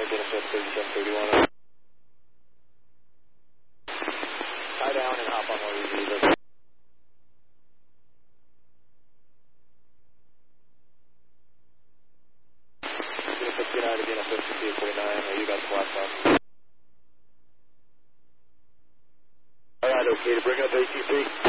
Genesis 3731. Tie down and hop on one of these. Genesis 59 to Genesis 5849, you got the blast off. Alright, okay to bring up ATC.